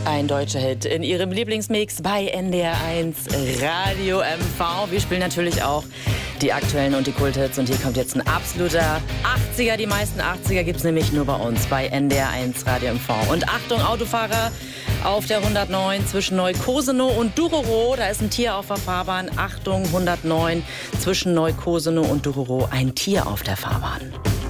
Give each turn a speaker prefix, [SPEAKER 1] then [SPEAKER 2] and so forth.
[SPEAKER 1] Ein deutscher Hit in Ihrem Lieblingsmix bei NDR1 Radio MV. Wir spielen natürlich auch die aktuellen und die Kulthits. Und hier kommt jetzt ein absoluter 80er. Die meisten 80er gibt es nämlich nur bei uns bei NDR1 Radio MV. Und Achtung, Autofahrer auf der 109 zwischen Neukosenow und Durorow. Da ist ein Tier auf der Fahrbahn. Achtung, 109 zwischen Neukosenow und Durorow. Ein Tier auf der Fahrbahn.